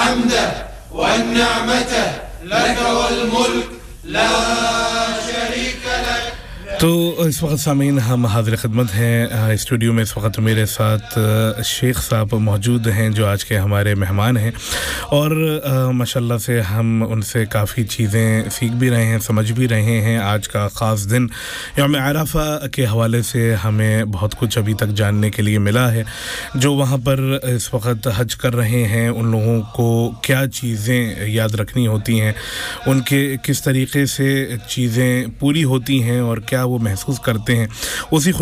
الحمد والنعمة لك والملك لا شريك لك। तो इस वक्त सामीन हम हाज़िर ख़िदमत हैं स्टूडियो में। इस वक्त मेरे साथ शेख साहब मौजूद हैं जो आज के हमारे मेहमान हैं और माशाल्लाह से हम उनसे काफ़ी चीज़ें सीख भी रहे हैं, समझ भी रहे हैं। आज का ख़ास दिन यौम अरफा के हवाले से हमें बहुत कुछ अभी तक जानने के लिए मिला है। जो वहाँ पर इस वक्त हज कर रहे हैं उन लोगों को क्या चीज़ें याद रखनी होती हैं, उनके किस तरीक़े से चीज़ें पूरी होती हैं और क्या वो महसूस करते हैं, उसी